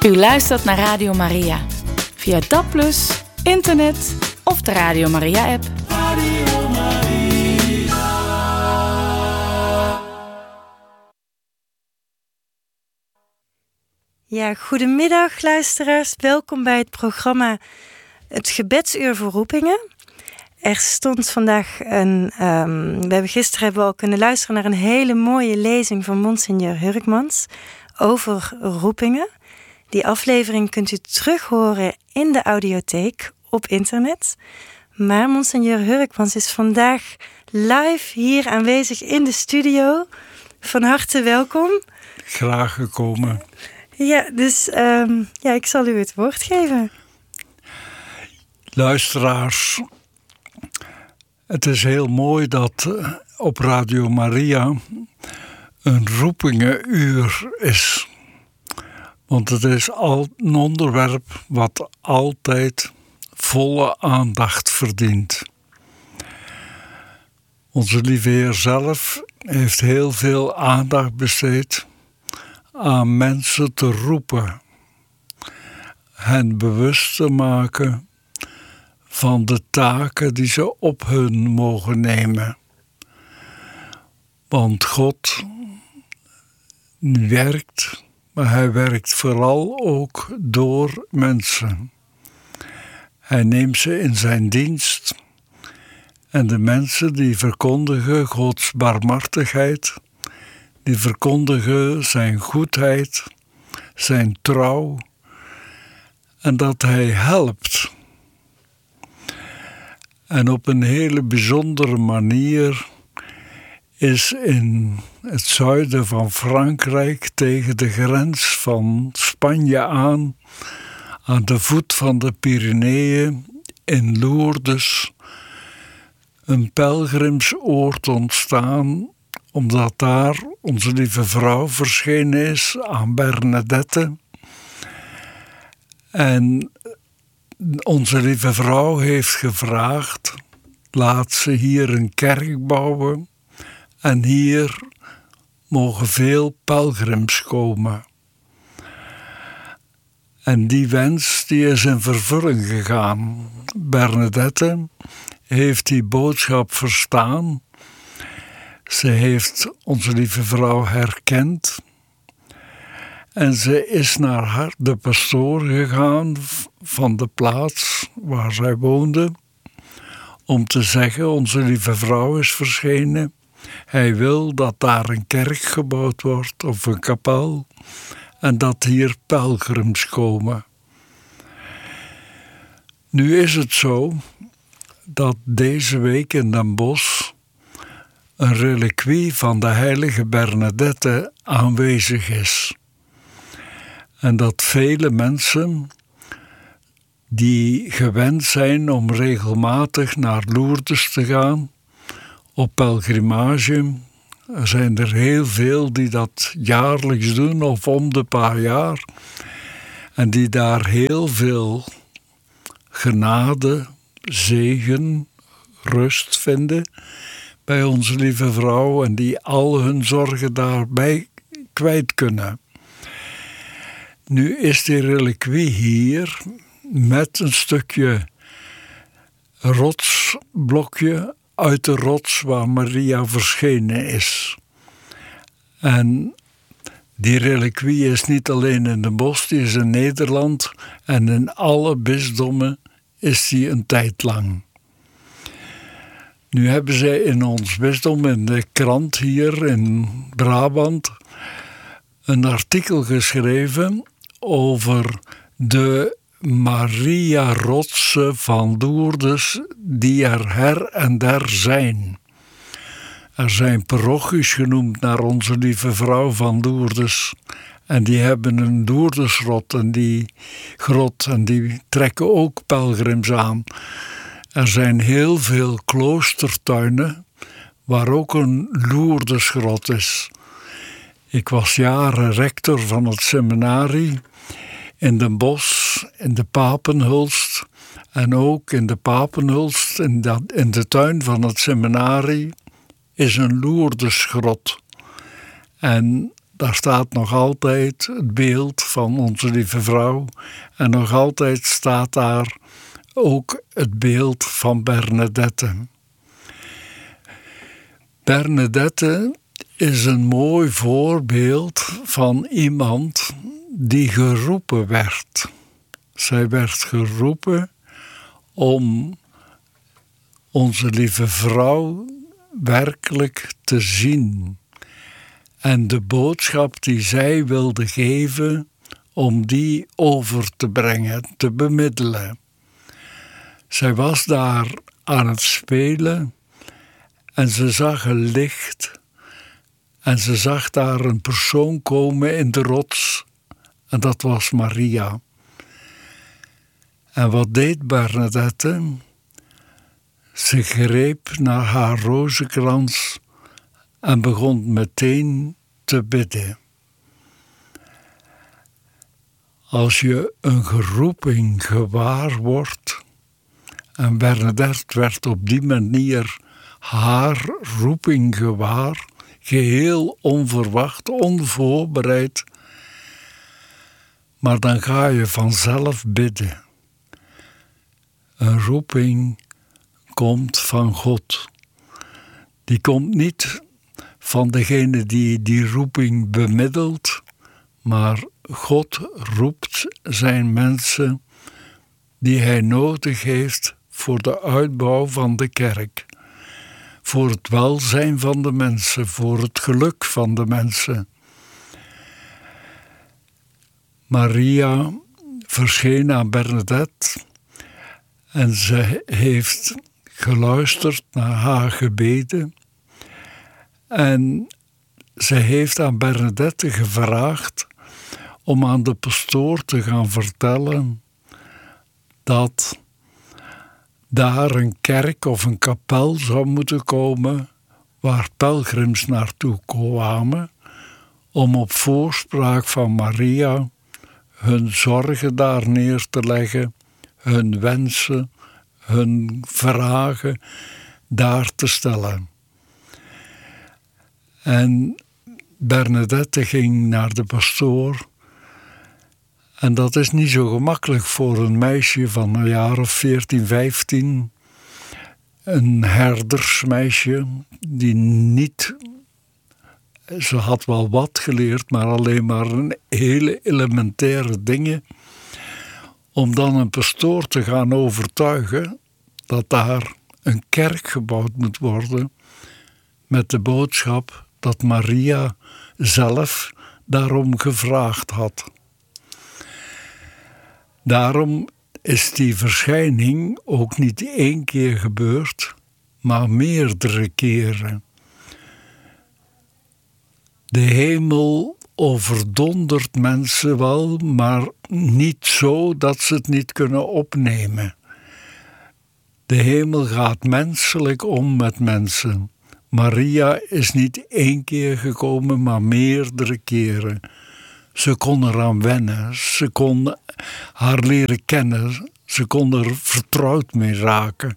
U luistert naar Radio Maria. Via DAB+, internet of de Radio Maria-app. Radio Maria. Ja, goedemiddag luisteraars. Welkom bij het programma Het Gebedsuur voor Roepingen. Er stond vandaag gisteren hebben we al kunnen luisteren naar een hele mooie lezing van Monsignor Hurkmans over roepingen. Die aflevering kunt u terug horen in de audiotheek op internet. Maar Monsignor Hurkmans is vandaag live hier aanwezig in de studio. Van harte welkom. Graag gekomen. Ja, dus ik zal u het woord geven. Luisteraars, het is heel mooi dat op Radio Maria een roepingenuur is. Want het is een onderwerp wat altijd volle aandacht verdient. Onze lieve Heer zelf heeft heel veel aandacht besteed aan mensen te roepen. Hen bewust te maken van de taken die ze op hun mogen nemen. Want God werkt, maar hij werkt vooral ook door mensen. Hij neemt ze in zijn dienst en de mensen die verkondigen Gods barmhartigheid, die verkondigen zijn goedheid, zijn trouw en dat hij helpt. En op een hele bijzondere manier is in het zuiden van Frankrijk tegen de grens van Spanje aan de voet van de Pyreneeën in Lourdes een pelgrimsoord ontstaan, omdat daar onze lieve vrouw verschenen is aan Bernadette. En onze lieve vrouw heeft gevraagd, laat ze hier een kerk bouwen en hier mogen veel pelgrims komen. En die wens die is in vervulling gegaan. Bernadette heeft die boodschap verstaan. Ze heeft onze lieve vrouw herkend. En ze is naar de pastoor gegaan van de plaats waar zij woonde, om te zeggen, onze lieve vrouw is verschenen. Hij wil dat daar een kerk gebouwd wordt of een kapel en dat hier pelgrims komen. Nu is het zo dat deze week in Den Bosch een reliquie van de heilige Bernadette aanwezig is. En dat vele mensen die gewend zijn om regelmatig naar Lourdes te gaan op pelgrimage, er zijn er heel veel die dat jaarlijks doen of om de paar jaar en die daar heel veel genade, zegen, rust vinden bij onze lieve vrouw en die al hun zorgen daarbij kwijt kunnen. Nu is die reliquie hier met een stukje rotsblokje uit de rots waar Maria verschenen is. En die reliquie is niet alleen in Den Bosch, die is in Nederland en in alle bisdommen is die een tijd lang. Nu hebben zij in ons bisdom, in de krant hier in Brabant, een artikel geschreven over de Maria-rotsen van Lourdes die er her en der zijn. Er zijn parochies genoemd naar onze lieve vrouw van Lourdes. En die hebben een Lourdesgrot en die trekken ook pelgrims aan. Er zijn heel veel kloostertuinen waar ook een Lourdesgrot is. Ik was jaren rector van het seminarie in Den Bosch, in de Papenhulst. En ook in de Papenhulst, in de tuin van het seminarie, is een Lourdesgrot. En daar staat nog altijd het beeld van onze lieve vrouw. En nog altijd staat daar ook het beeld van Bernadette. Bernadette is een mooi voorbeeld van iemand die geroepen werd. Zij werd geroepen om onze lieve vrouw werkelijk te zien. En de boodschap die zij wilde geven, om die over te brengen, te bemiddelen. Zij was daar aan het spelen en ze zag een licht. En ze zag daar een persoon komen in de rots. En dat was Maria. En wat deed Bernadette? Ze greep naar haar rozenkrans en begon meteen te bidden. Als je een geroeping gewaar wordt, en Bernadette werd op die manier haar roeping gewaar, geheel onverwacht, onvoorbereid, maar dan ga je vanzelf bidden. Een roeping komt van God. Die komt niet van degene die die roeping bemiddelt, maar God roept zijn mensen die hij nodig heeft voor de uitbouw van de kerk. Voor het welzijn van de mensen, voor het geluk van de mensen. Maria verscheen aan Bernadette en ze heeft geluisterd naar haar gebeden. En ze heeft aan Bernadette gevraagd om aan de pastoor te gaan vertellen dat daar een kerk of een kapel zou moeten komen waar pelgrims naartoe kwamen om op voorspraak van Maria hun zorgen daar neer te leggen, hun wensen, hun vragen daar te stellen. En Bernadette ging naar de pastoor. En dat is niet zo gemakkelijk voor een meisje van een jaar of 14, 15. Een herdersmeisje die niet... Ze had wel wat geleerd, maar alleen maar een hele elementaire dingen. Om dan een pastoor te gaan overtuigen dat daar een kerk gebouwd moet worden met de boodschap dat Maria zelf daarom gevraagd had. Daarom is die verschijning ook niet 1 keer gebeurd, maar meerdere keren. De hemel overdondert mensen wel, maar niet zo dat ze het niet kunnen opnemen. De hemel gaat menselijk om met mensen. Maria is niet 1 keer gekomen, maar meerdere keren. Ze kon eraan wennen, ze kon haar leren kennen, ze kon er vertrouwd mee raken.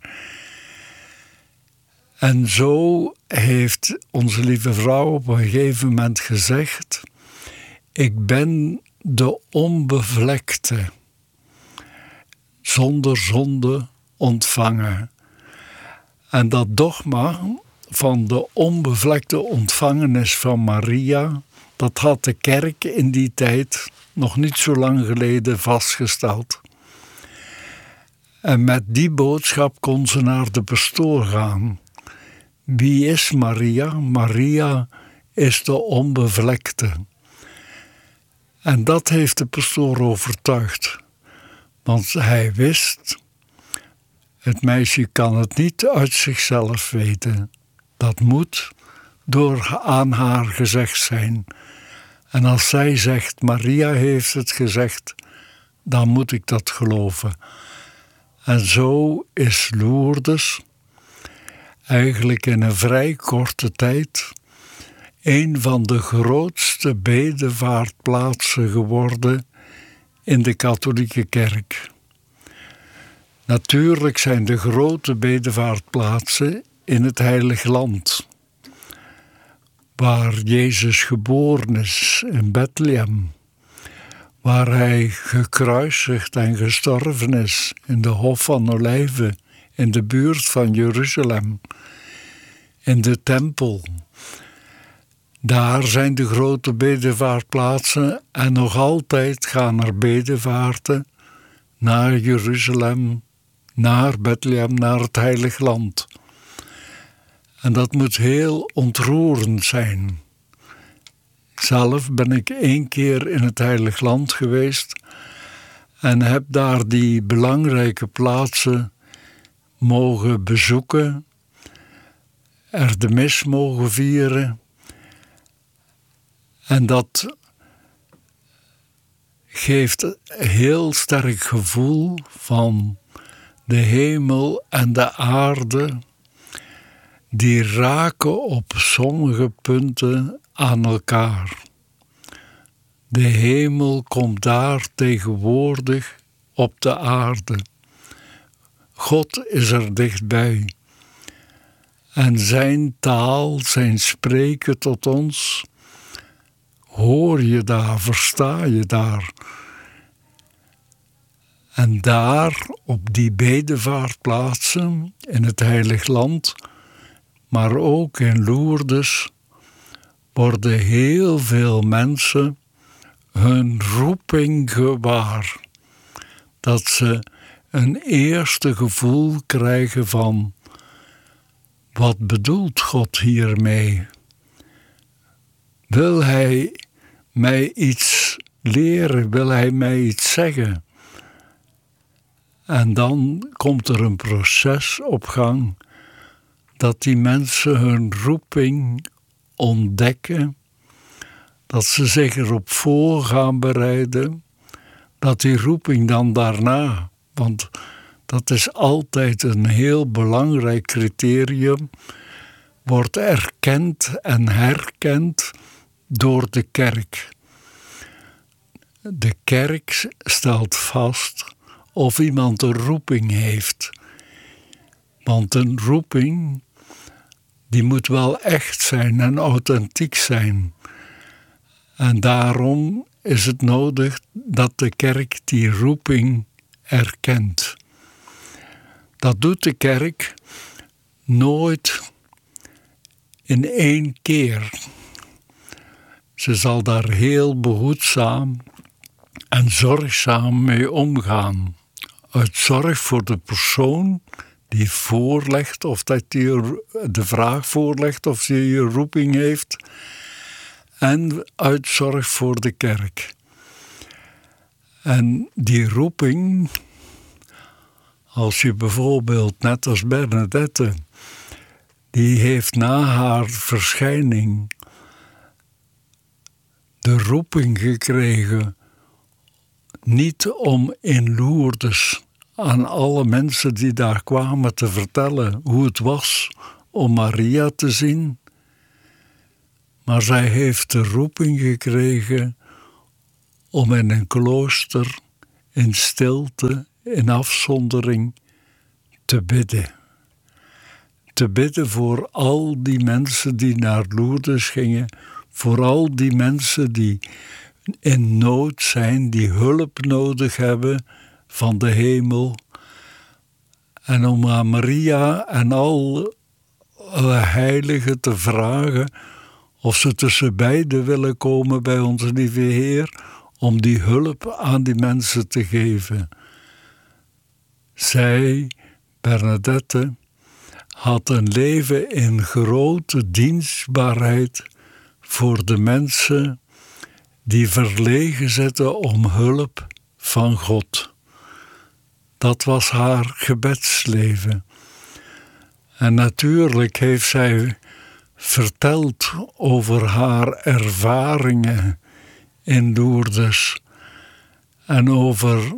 En zo heeft onze lieve vrouw op een gegeven moment gezegd: ik ben de onbevlekte, zonder zonde ontvangen. En dat dogma van de onbevlekte ontvangenis van Maria, dat had de kerk in die tijd nog niet zo lang geleden vastgesteld. En met die boodschap kon ze naar de pastoor gaan. Wie is Maria? Maria is de onbevlekte. En dat heeft de pastoor overtuigd. Want hij wist, het meisje kan het niet uit zichzelf weten. Dat moet door aan haar gezegd zijn. En als zij zegt, Maria heeft het gezegd, dan moet ik dat geloven. En zo is Lourdes eigenlijk in een vrij korte tijd een van de grootste bedevaartplaatsen geworden in de katholieke kerk. Natuurlijk zijn de grote bedevaartplaatsen in het Heilige Land. waar Jezus geboren is, in Bethlehem. Waar hij gekruisigd en gestorven is, in de Hof van Olijven, in de buurt van Jeruzalem, in de tempel. Daar zijn de grote bedevaartplaatsen en nog altijd gaan er bedevaarten naar Jeruzalem, naar Bethlehem, naar het Heilig Land. En dat moet heel ontroerend zijn. Zelf ben ik 1 keer in het Heilig Land geweest en heb daar die belangrijke plaatsen mogen bezoeken, er de mis mogen vieren. En dat geeft een heel sterk gevoel van de hemel en de aarde, die raken op sommige punten aan elkaar. De hemel komt daar tegenwoordig op de aarde. God is er dichtbij. En zijn taal, zijn spreken tot ons, hoor je daar, versta je daar. En daar, op die bedevaartplaatsen, in het Heilig Land, maar ook in Lourdes, worden heel veel mensen hun roeping gewaar. Dat ze een eerste gevoel krijgen van, wat bedoelt God hiermee? Wil hij mij iets leren? Wil hij mij iets zeggen? En dan komt er een proces op gang dat die mensen hun roeping ontdekken, dat ze zich erop voor gaan bereiden, dat die roeping dan daarna, want dat is altijd een heel belangrijk criterium, wordt erkend en herkend door de kerk. De kerk stelt vast of iemand een roeping heeft. Want een roeping, die moet wel echt zijn en authentiek zijn. En daarom is het nodig dat de kerk die roeping erkent. Dat doet de kerk nooit in 1 keer. Ze zal daar heel behoedzaam en zorgzaam mee omgaan. Uit zorg voor de persoon die voorlegt, of dat die de vraag voorlegt of ze je roeping heeft, en uit zorg voor de kerk. En die roeping, als je bijvoorbeeld, net als Bernadette, die heeft na haar verschijning de roeping gekregen, niet om in Lourdes aan alle mensen die daar kwamen te vertellen hoe het was om Maria te zien, maar zij heeft de roeping gekregen om in een klooster, in stilte, in afzondering, te bidden. Te bidden voor al die mensen die naar Lourdes gingen, voor al die mensen die in nood zijn, die hulp nodig hebben van de hemel. En om aan Maria en alle heiligen te vragen of ze tussen beiden willen komen bij onze lieve Heer, om die hulp aan die mensen te geven. Zij, Bernadette, had een leven in grote dienstbaarheid voor de mensen die verlegen zitten om hulp van God. Dat was haar gebedsleven. En natuurlijk heeft zij verteld over haar ervaringen in Lourdes en over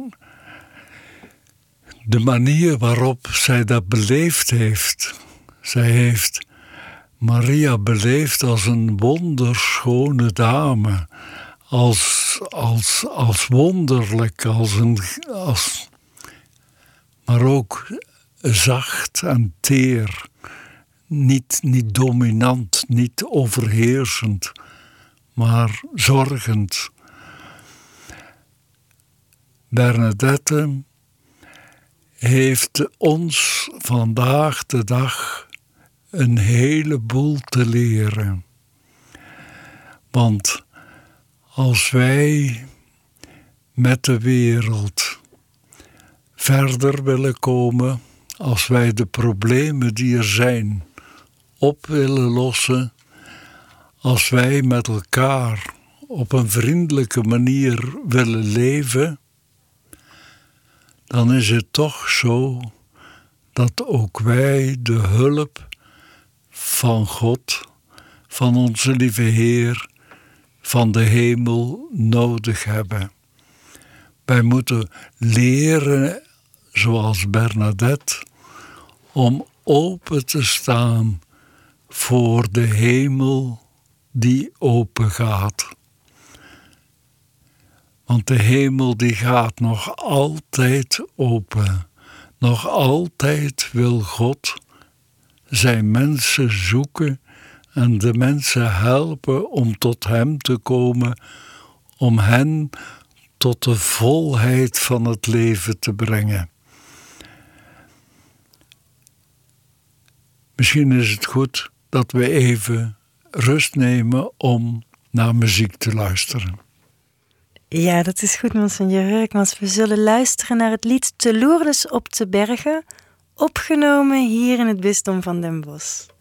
de manier waarop zij dat beleefd heeft. Zij heeft Maria beleefd als een wonderschone dame, als wonderlijk, maar ook zacht en teer. Niet dominant, niet overheersend, maar zorgend. Bernadette heeft ons vandaag de dag een heleboel te leren. Want als wij met de wereld verder willen komen, als wij de problemen die er zijn op willen lossen, als wij met elkaar op een vriendelijke manier willen leven, dan is het toch zo dat ook wij de hulp van God, van onze lieve Heer, van de hemel nodig hebben. Wij moeten leren, zoals Bernadette, om open te staan voor de hemel die open gaat. Want de hemel die gaat nog altijd open. Nog altijd wil God zijn mensen zoeken en de mensen helpen om tot hem te komen, om hen tot de volheid van het leven te brengen. Misschien is het goed dat we even rust nemen om naar muziek te luisteren. Ja, dat is goed, Monseigneur Hurkmans. We zullen luisteren naar het lied Te Lourdes op de Bergen, opgenomen hier in het bisdom van Den Bosch.